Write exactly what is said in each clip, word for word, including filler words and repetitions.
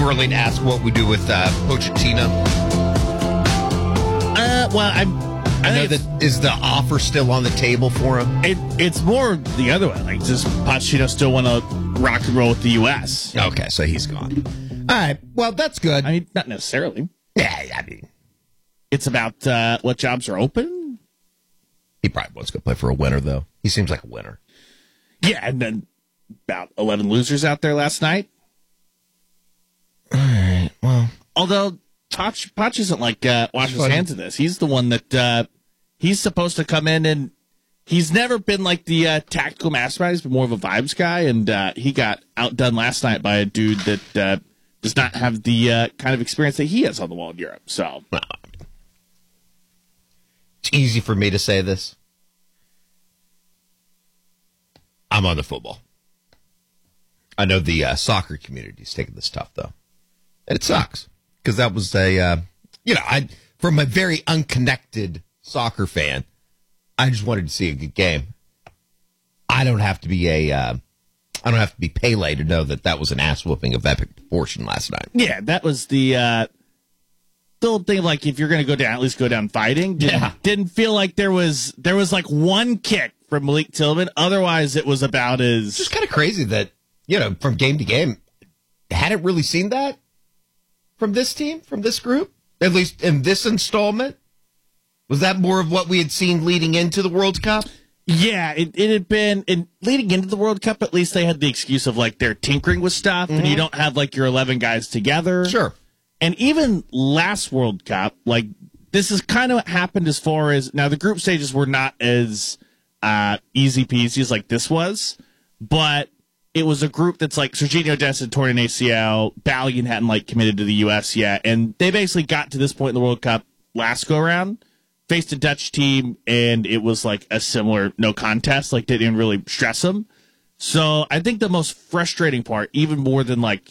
early to ask what we do with uh, Pochettino. Uh, well, I'm. I, I know that is the offer still on the table for him. It, it's more the other way. Like, does Pochettino still want to rock and roll with the U S? Okay, so he's gone. All right. Well, that's good. I mean, not necessarily. Yeah, I mean, it's about uh, what jobs are open. He probably wants to go play for a winner, though. He seems like a winner. Yeah, and then about eleven losers out there last night. All right. Well, although Poch, Poch isn't like uh, wash his hands in this. He's the one that uh, he's supposed to come in, and he's never been like the uh, tactical mastermind. He's been more of a vibes guy, and uh, he got outdone last night by a dude that uh, does not have the uh, kind of experience that he has on the wall in Europe. So it's easy for me to say this. I'm on the football. I know the uh, soccer community is taking this tough, though. And it sucks. Because that was a, uh, you know, I from a very unconnected soccer fan, I just wanted to see a good game. I don't have to be a, uh, I don't have to be Pele to know that that was an ass whooping of epic proportion last night. Yeah, that was the, uh, the old thing of like, if you're going to go down, at least go down fighting. Didn't, yeah. Didn't feel like there was, there was like one kick from Malik Tillman. Otherwise, it was about as... It's just kind of crazy that, you know, from game to game, hadn't really seen that from this team, from this group, at least in this installment. Was that more of what we had seen leading into the World Cup? Yeah, it, it had been, in, leading into the World Cup, at least they had the excuse of, like, they're tinkering with stuff, mm-hmm. and you don't have, like, your eleven guys together. Sure. And even last World Cup, like, this is kind of what happened as far as, now the group stages were not as uh, easy peasy as, like, this was, but it was a group that's like Sergiño Dest had torn an A C L, Balogun hadn't like committed to the U S yet, and they basically got to this point in the World Cup last go around, faced a Dutch team, and it was like a similar no contest, like they didn't really stress them. So I think the most frustrating part, even more than like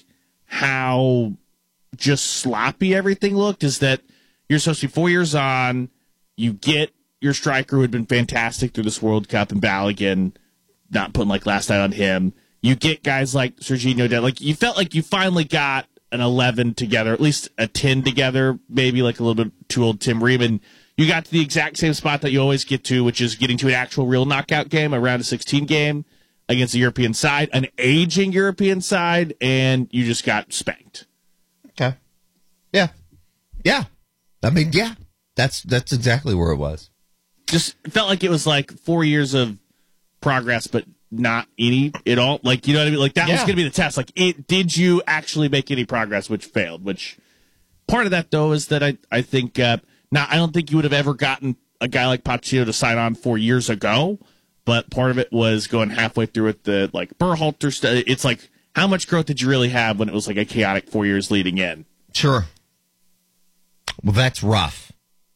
how just sloppy everything looked, is that you're supposed to be four years on, you get your striker who had been fantastic through this World Cup and Balogun, not putting like last night on him. You get guys like Sergiño Dest. Like, you felt like you finally got an eleven together, at least a ten together, maybe like a little bit too old Tim Riemann. You got to the exact same spot that you always get to, which is getting to an actual real knockout game, a round of sixteen game against a European side, an aging European side, and you just got spanked. Okay. Yeah. Yeah. I mean, yeah. That's that's exactly where it was. Just felt like it was like four years of progress, but not any at all. Like, you know what I mean? Like, that yeah. was going to be the test. Like, it, did you actually make any progress, which failed? Which, part of that, though, is that I, I think, uh, now, I don't think you would have ever gotten a guy like Pochettino to sign on four years ago, but part of it was going halfway through with the, like, Berhalter stuff. It's like, how much growth did you really have when it was, like, a chaotic four years leading in? Sure. Well, that's rough.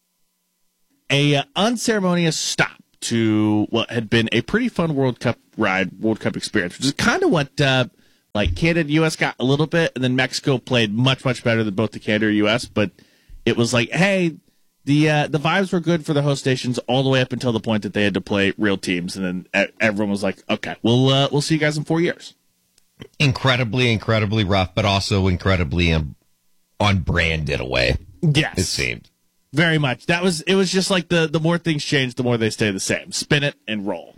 A uh, unceremonious stop to what had been a pretty fun World Cup ride, World Cup experience, which is kind of what, uh, like, Canada and U S got a little bit, and then Mexico played much, much better than both the Canada and U S, but it was like, hey, the uh, the vibes were good for the host nations all the way up until the point that they had to play real teams, and then everyone was like, okay, we'll, uh, we'll see you guys in four years. Incredibly, incredibly rough, but also incredibly um, on brand in a way. Yes. It seemed. Very much. That was. It was just like the, the more things change, the more they stay the same. Spin it and roll.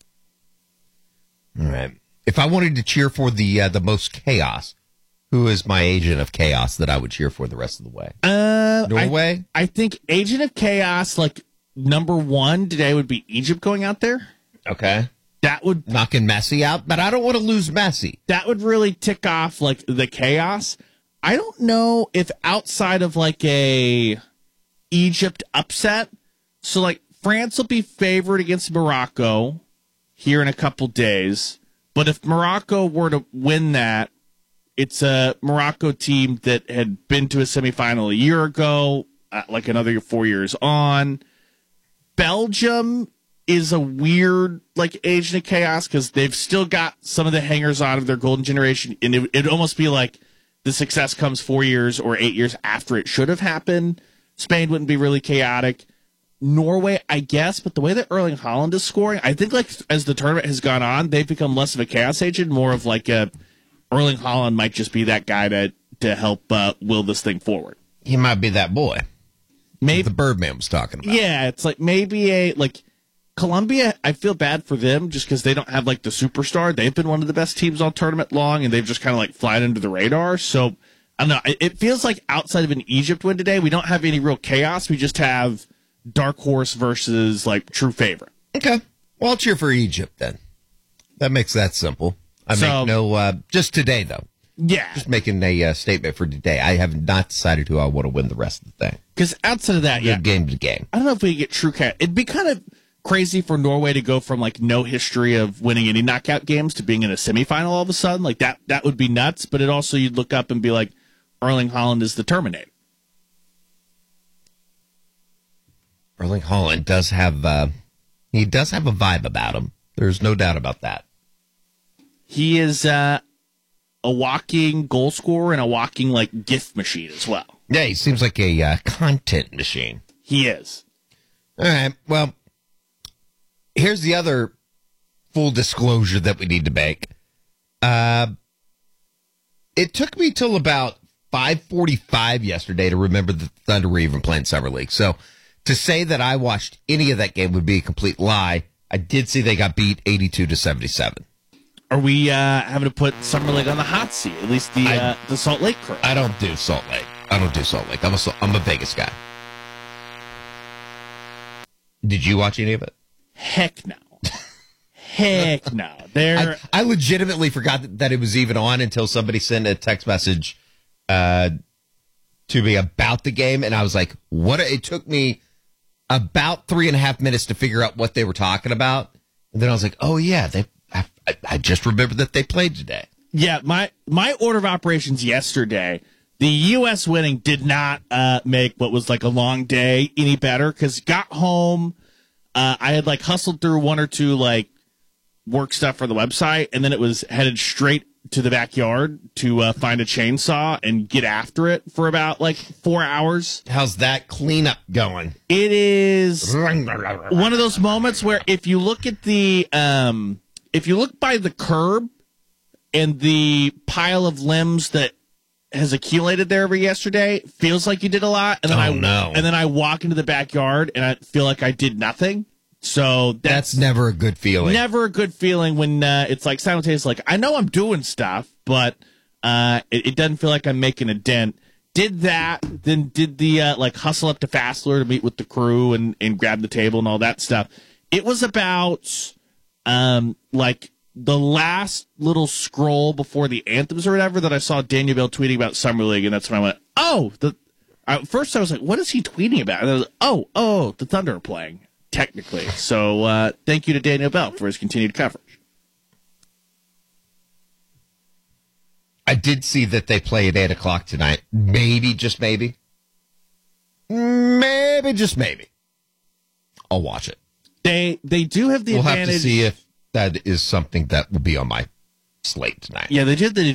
All right. If I wanted to cheer for the uh, the most chaos, who is my agent of chaos that I would cheer for the rest of the way? Uh, Norway? I, I think agent of chaos, like, number one today would be Egypt going out there. Okay. That would... Knocking Messi out, but I don't want to lose Messi. That would really tick off, like, the chaos. I don't know if outside of, like, a Egypt upset, so, like, France will be favored against Morocco here in a couple days, but if Morocco were to win that, it's a Morocco team that had been to a semifinal a year ago, uh, like another four years on. Belgium is a weird, like, agent of chaos because they've still got some of the hangers on of their golden generation, and it, it'd almost be like the success comes four years or eight years after it should have happened. Spain wouldn't be really chaotic. Norway, I guess, but the way that Erling Haaland is scoring, I think, like, as the tournament has gone on, they've become less of a chaos agent, more of like a Erling Haaland might just be that guy to to help uh, will this thing forward. He might be that boy. Maybe the Birdman was talking about. Yeah, it's like maybe a like Columbia. I feel bad for them just because they don't have like the superstar. They've been one of the best teams all tournament long, and they've just kind of like flying under the radar. So I don't know. It, it feels like outside of an Egypt win today, we don't have any real chaos. We just have dark horse versus like true favorite. Okay, well, I'll cheer for Egypt then. That makes that simple. I So- make no uh, just today though. Yeah, Just making a uh, statement for today. I have not decided who I want to win the rest of the thing. because outside of that, yeah, Good game to game. I don't know if we get true cat. It'd be kind of crazy for Norway to go from like no history of winning any knockout games to being in a semifinal all of a sudden. Like that, that would be nuts. But it also, you'd look up and be like, Erling Haaland is the Terminator. Erling Haaland does have uh, he does have a vibe about him. There's no doubt about that. He is uh, a walking goal scorer and a walking like gift machine as well. Yeah, he seems like a uh, content machine. He is. All right. Well, here's the other full disclosure that we need to make. Uh, it took me till about five forty-five yesterday to remember the Thunder were even playing Summer League. So to say that I watched any of that game would be a complete lie. I did see they got beat eighty-two to seventy-seven. Are we uh, having to put Summer League on the hot seat? At least the I- uh, the Salt Lake crew. I don't do Salt Lake. I don't do Salt Lake. I'm a, Salt- I'm a Vegas guy. Did you watch any of it? Heck no. Heck no. They're I, I legitimately forgot that, that it was even on until somebody sent a text message uh, to me about the game, and I was like, "What?" It took me about three and a half minutes to figure out what they were talking about, and then I was like, "Oh yeah, they." I, I, I just remembered that they played today. Yeah, my my order of operations yesterday, the U S winning did not uh, make what was like a long day any better because got home, uh, I had like hustled through one or two like work stuff for the website, and then it was headed straight to the backyard to uh, find a chainsaw and get after it for about like four hours. How's that cleanup going? It is one of those moments where if you look at the um, if you look by the curb and the pile of limbs that has accumulated there over yesterday, feels like you did a lot, and then Oh, I no. and then I walk into the backyard and I feel like I did nothing. So that's, That's never a good feeling. never a good feeling when uh, it's like simultaneous. Like I know I'm doing stuff, but uh, it, it doesn't feel like I'm making a dent. Did that, then did the uh, like hustle up to Fassler to meet with the crew and and grab the table and all that stuff. It was about um like the last little scroll before the anthems or whatever that I saw Daniel Bell tweeting about Summer League, and that's when I went, oh, the. At first I was like, what is he tweeting about? And I was like, oh, oh, the Thunder are playing. Technically. So uh, thank you to Daniel Bell for his continued coverage. I did see that they play at eight o'clock tonight. Maybe, just maybe. Maybe, just maybe. I'll watch it. They they do have the We'll advantage. have to see if that is something that will be on my slate tonight. Yeah, they did the